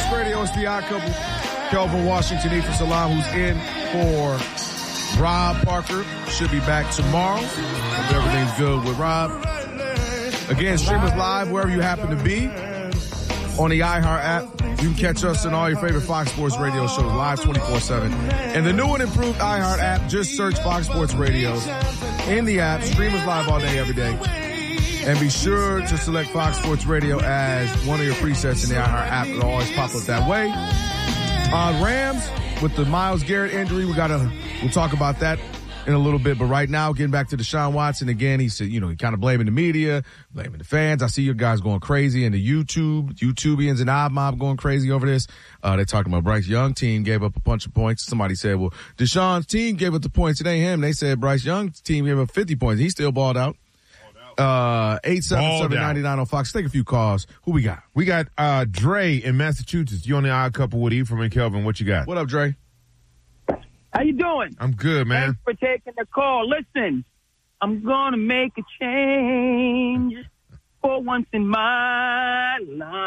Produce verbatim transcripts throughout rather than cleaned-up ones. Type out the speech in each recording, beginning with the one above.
Radio. It's the Odd Couple. Kelvin Washington, Ethan Salam, who's in for Rob Parker. Should be back tomorrow. Hope everything's good with Rob. Again, stream us live wherever you happen to be on the iHeart app. You can catch us in all your favorite Fox Sports Radio shows live twenty-four seven. And the new and improved iHeart app, just search Fox Sports Radio in the app. Stream us live all day, every day. And be sure to select Fox Sports Radio as one of your presets in the iHeart app. It'll always pop up that way. Uh, Rams with the Myles Garrett injury. We gotta, we'll talk about that in a little bit. But right now, getting back to Deshaun Watson again, he said, you know, he kind of blaming the media, blaming the fans. I see you guys going crazy in the YouTube, YouTubians and Odd Mob going crazy over this. Uh, they're talking about Bryce Young team gave up a bunch of points. Somebody said, well, Deshaun's team gave up the points. It ain't him. They said Bryce Young's team gave up fifty points. He still balled out. Uh, eight seven seven, nine nine on Fox. Take a few calls. Who we got? We got, uh, Dre in Massachusetts. You on the Odd Couple with Ephraim and Kelvin. What you got? What up, Dre? How you doing? I'm good, man. Thanks for taking the call. Listen, I'm going to make a change for once in my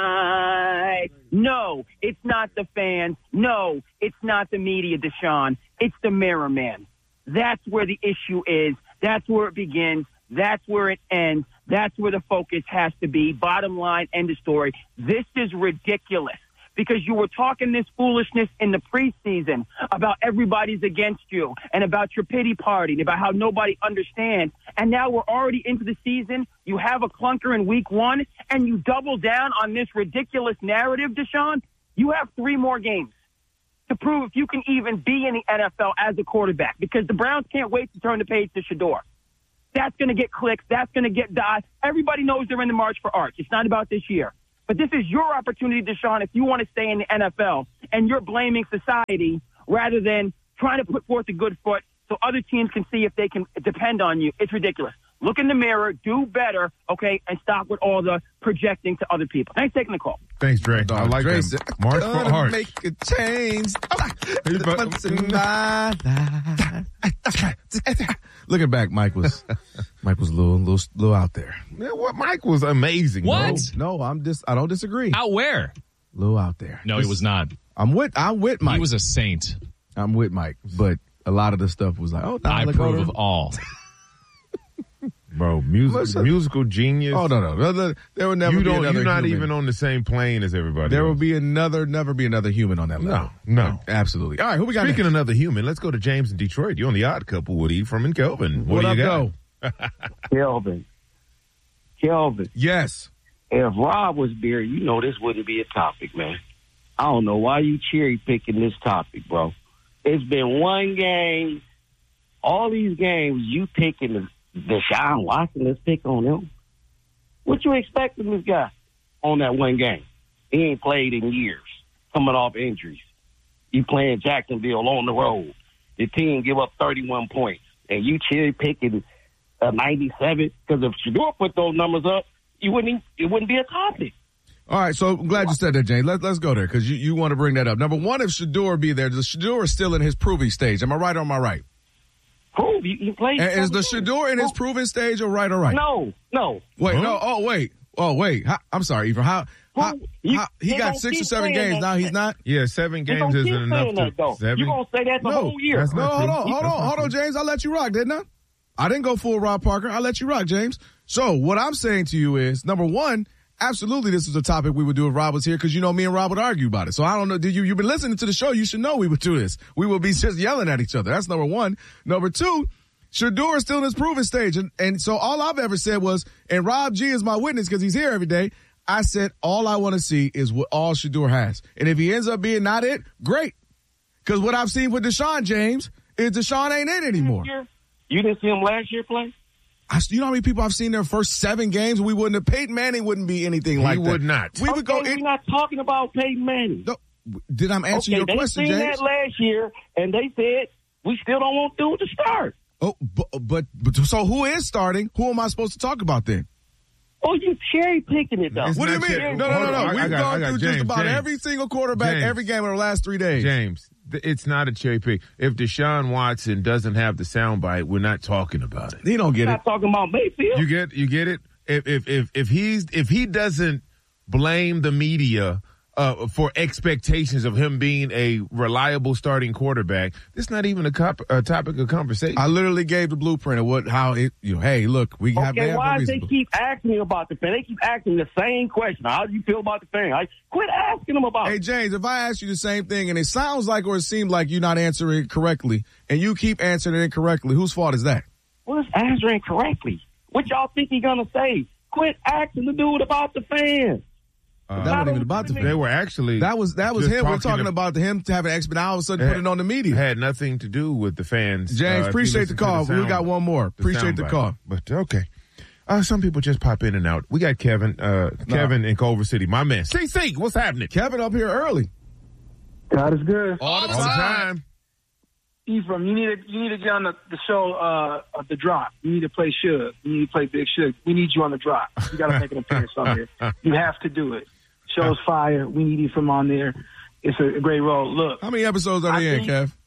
life. No, it's not the fans. No, it's not the media, Deshaun. It's the mirror man. That's where the issue is. That's where it begins. That's where it ends. That's where the focus has to be. Bottom line, end of story. This is ridiculous because you were talking this foolishness in the preseason about everybody's against you and about your pity party and about how nobody understands. And now we're already into the season. You have a clunker in week one and you double down on this ridiculous narrative, Deshaun. You have three more games to prove if you can even be in the N F L as a quarterback because the Browns can't wait to turn the page to Shedeur. That's going to get clicks. That's going to get dots. Everybody knows they're in the march for Arch. It's not about this year. But this is your opportunity, Deshaun, if you want to stay in the N F L, and you're blaming society rather than trying to put forth a good foot so other teams can see if they can depend on you. It's ridiculous. Look in the mirror, do better, okay, and stop with all the projecting to other people. Thanks for taking the call. Thanks, Dre. I like Dre that. March for Arch. Make a change. Once in my life. Looking back, Mike was Mike was a little little little out there. Man, what? Mike was amazing. What? No, no I'm just I don't disagree. Out where? A little out there. No, Just, he was not. I'm with I'm with Mike. He was a saint. I'm with Mike, but a lot of the stuff was like, oh, I look approve over. of all. Bro, music, Listen. musical genius. Oh no, no, no, there will never you be don't. another You're not human. even on the same plane as everybody. There else. will be another, never be another human on that level. No, no, absolutely. All right, who we got? Speaking next? of another human, let's go to James in Detroit. You're on the Odd Couple with Ephraim and Kelvin. What, What do you up, got? go? Kelvin. Kelvin. Yes. If Rob was there, you know this wouldn't be a topic, man. I don't know why you cherry picking this topic, bro. It's been one game. All these games, you picking the Deshaun Watson, let's pick on him. What you expect from this guy on that one game? He ain't played in years, coming off injuries. You playing Jacksonville on the road. The team give up thirty-one points, and you cherry picking a ninety-seven. Because if Shedeur put those numbers up, you wouldn't. It wouldn't be a topic. All right, so I'm glad you said that, James. Let's let's go there because you, you want to bring that up. Number one, if Shedeur be there, the Shedeur is still in his proving stage. Am I right or am I right? Prove you, you played. And is the Shedeur in his proving stage or right or right? No, no. Wait, Huh? no. Oh, wait. Oh, wait. How, I'm sorry, Ephraim. How, how, You- how he they got gonna six or keep seven saying games that. now? He's not. Yeah, seven You games gonna isn't keep enough saying that, to though. seven. You gonna say that the No, whole year? that's No, not hold true. on, hold That's on, not hold on, true. James. I let you rock, didn't I? I didn't go full Rob Parker. I let you rock, James. So what I'm saying to you is, number one, absolutely, this is a topic we would do if Rob was here because you know me and Rob would argue about it. So I don't know. Did you you've been listening to the show? You should know we would do this. We would be just yelling at each other. That's number one. Number two, Shedeur is still in his proving stage, and and so all I've ever said was, and Rob G is my witness because he's here every day. I said all I want to see is what all Shedeur has, and if he ends up being not it, great. Because what I've seen with Deshaun James is Deshaun ain't it anymore. You didn't see him last year play? I, you know how many people I've seen their first seven games? We wouldn't have. Peyton Manning wouldn't be anything He like that. would not. We would go. Okay, in, we're not talking about Peyton Manning. no, did I answer okay, your they question, seen James? that last year, and they said we still don't want to do to start. Oh, but, but but so who is starting? Who am I supposed to talk about then? Oh, you cherry picking it though. It's What do you not mean? cherry- No, no, Hold no, on, no. I- We've I got- gone I got through James, just about James. every single quarterback, James. every game in the last three days. James, th- it's not a cherry pick. If Deshaun Watson doesn't have the soundbite, we're not talking about it. He don't get We're it. not talking about Mayfield. You get you get it? If if if if he's if he doesn't blame the media uh, for expectations of him being a reliable starting quarterback, it's not even a, cop, a topic of conversation. I literally gave the blueprint of what, how it, you know, hey, look, we have Okay, why do they keep asking me about the fan? They keep asking the same question. How do you feel about the fan? I quit asking them about Hey, it. James, if I ask you the same thing and it sounds like or it seems like you're not answering it correctly and you keep answering it incorrectly, whose fault is that? Well, it's answering correctly. What y'all think he gonna say? Quit asking the dude about the fans. Uh, that wasn't even about the they fan. were actually That was that was just him. We're talking talking to- about him having X, but now all of a sudden Had- put it on the media. had nothing to do with the fans. James, Uh, if you appreciate the listen to call. sound- we got one more. Appreciate the soundbite. call. But okay. Uh, some people just pop in and out. We got Kevin, uh, Kevin in Culver City. My man. C C, what's happening? Kevin up here early. God is good. All the All the time. time. Ephraim, you need to you need to get on the, the show, uh, uh, The Drop. You need to play Suge. You need to play Big Suge. We need you on The Drop. You got to make an appearance on there. You have to do it. Show's fire. We need Ephraim on there. It's a, a great role. Look, How many episodes are I they in, think- Kev?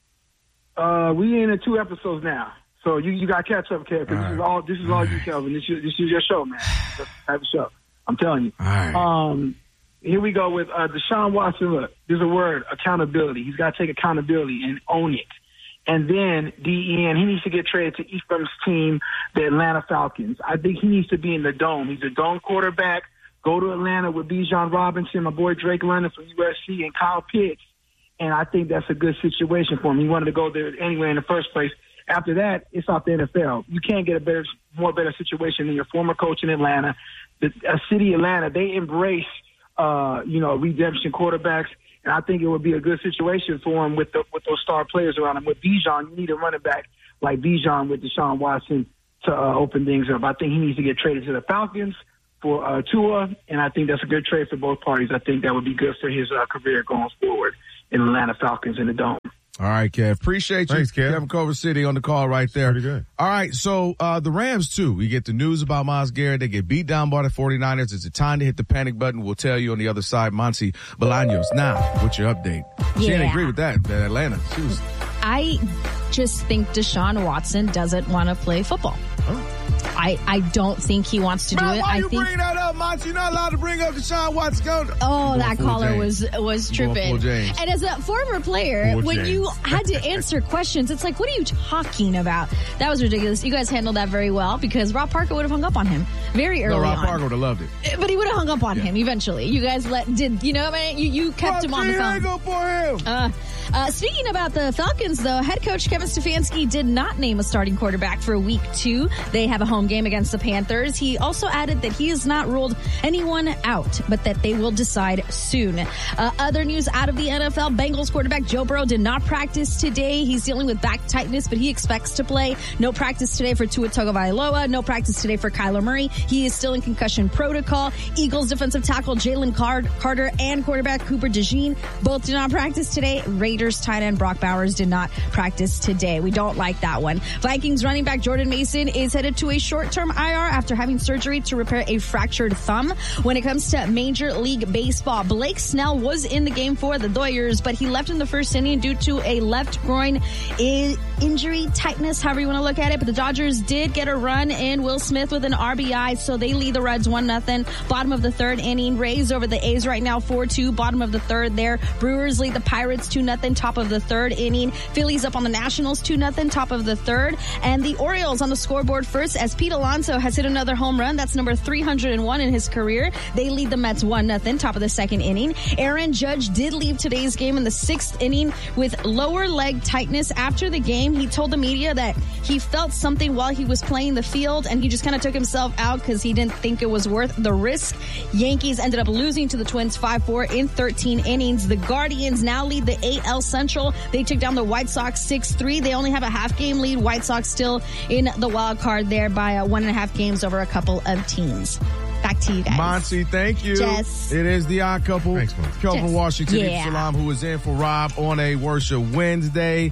uh, we in two episodes now, so you you got to catch up, Kev. Because this is all this is all you, Kelvin. This is this is your show, man. This type of show. I'm telling you. All right. Um, here we go with uh, Deshaun Watson. Look, there's a word, accountability. He's got to take accountability and own it. And then D E N, he needs to get traded to Ephraim's team, the Atlanta Falcons. I think he needs to be in the dome. He's a dome quarterback. Go to Atlanta with Bijan Robinson, my boy Drake London from U S C, and Kyle Pitts. And I think that's a good situation for him. He wanted to go there anyway in the first place. After that, it's off the N F L. You can't get a better, more better situation than your former coach in Atlanta. The a city, Atlanta, they embrace, uh, you know, redemption quarterbacks. And I think it would be a good situation for him with the, with those star players around him. With Bijan, you need a running back like Bijan with Deshaun Watson to uh, open things up. I think he needs to get traded to the Falcons for uh, Tua, and I think that's a good trade for both parties. I think that would be good for his uh, career going forward in Atlanta Falcons in the Dome. All right, Kev. Appreciate you. Thanks, Kev. Kevin Culver City on the call right there. Pretty good. All right, so uh, the Rams, too. We get the news about Myles Garrett. They get beat down by the forty-niners. It's a time to hit the panic button. We'll tell you on the other side. Monty Bolaños. Now, what's your update? She didn't Yeah. agree with that, that Atlanta. She was, I just think Deshaun Watson doesn't want to play football. Oh. I, I don't think he wants to do Man, it. why I you think bring that up, Monty? You're not allowed to bring up Deshaun Watson. Go. Oh, Going that full caller James. was was Going tripping. full James. And as a former player, Full when James. you had to answer questions, it's like, what are you talking about? That was ridiculous. You guys handled that very well because Rob Parker would have hung up on him very early No, Rob on. Parker would have loved it. But he would have hung up on him eventually. You guys let did you know? Man, you you kept him on the phone. Hang up for him. Uh, uh, speaking about the Falcons, though, head coach Kevin Stefanski did not name a starting quarterback for week two. They have a home game against the Panthers. He also added that he has not ruled anyone out, but that they will decide soon. Uh, other news out of the N F L, Bengals quarterback Joe Burrow did not practice today. He's dealing with back tightness, but he expects to play. No practice today for Tua Tagovailoa. No practice today for Kyler Murray. He is still in concussion protocol. Eagles defensive tackle Jalen Card- Carter and quarterback Cooper DeJean both did not practice today. Raiders tight end Brock Bowers did not practice today. We don't like that one. Vikings running back Jordan Mason is headed to a short-term I R after having surgery to repair a fractured thumb. When it comes to Major League Baseball, Blake Snell was in the game for the Dodgers, but he left in the first inning due to a left groin I- injury, tightness, however you want to look at it. But the Dodgers did get a run in Will Smith with an R B I, so they lead the Reds one nothing. Bottom of the third inning, Rays over the A's right now four two. Bottom of the third there. Brewers lead the Pirates two nothing. Top of the third inning. Phillies up on the Nationals two nothing. Top of the third. And the Orioles on the scoreboard first as Pete Alonso has hit another home run. That's number three hundred one in his career. They lead the Mets one nothing. Top of the second inning. Aaron Judge did leave today's game in the sixth inning with lower leg tightness. After the game, he told the media that he felt something while he was playing the field and he just kind of took himself out because he didn't think it was worth the risk. Yankees ended up losing to the Twins five four in thirteen innings. The Guardians now lead the A L Central. They took down the White Sox six three. They only have a half game lead. White Sox still in the wild card there by uh, one and a half games over a couple of teams. Back to you guys. Monty, thank you. Jess. It is the odd couple. Thanks, Monty. Kelvin Jess. Washington, Yeah. Salam, who is in for Rob on a Worship Wednesday.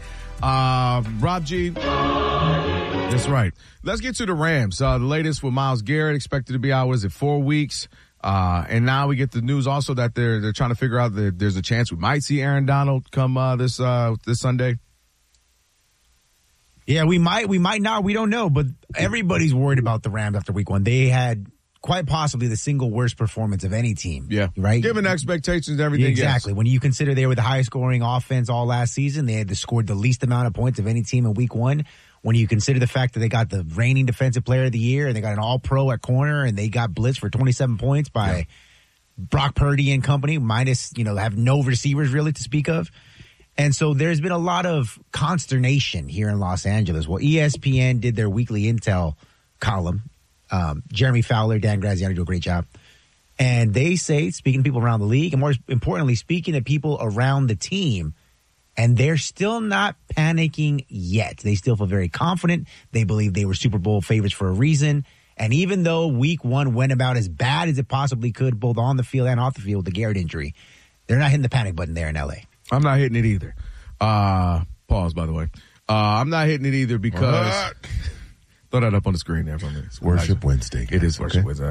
Uh, Rob G. That's right. Let's get to the Rams. Uh, the latest with Myles Garrett expected to be out, was it four weeks? Uh, and now we get the news also that they're, they're trying to figure out that there's a chance we might see Aaron Donald come, uh, this, uh, this Sunday. Yeah, we might, we might not. We don't know, but everybody's worried about the Rams after week one. They had quite possibly the single worst performance of any team. Yeah. Right? Given expectations and everything. Exactly. Yes. When you consider they were the highest scoring offense all last season, they had scored the least amount of points of any team in week one. When you consider the fact that they got the reigning defensive player of the year and they got an all pro at corner and they got blitzed for twenty-seven points by yeah. Brock Purdy and company, minus, you know, have no receivers really to speak of. And so there's been a lot of consternation here in Los Angeles. Well, E S P N did their weekly intel column. Um, Jeremy Fowler, Dan Graziano do a great job. And they say, speaking to people around the league, and more importantly, speaking to people around the team, and they're still not panicking yet. They still feel very confident. They believe they were Super Bowl favorites for a reason. And even though week one went about as bad as it possibly could, both on the field and off the field, the Garrett injury, they're not hitting the panic button there in L A. I'm not hitting it either. Uh, pause, by the way. Uh, I'm not hitting it either because... Throw that up on the screen there for me. It's Worship Wednesday. It is Worship okay. Wednesday.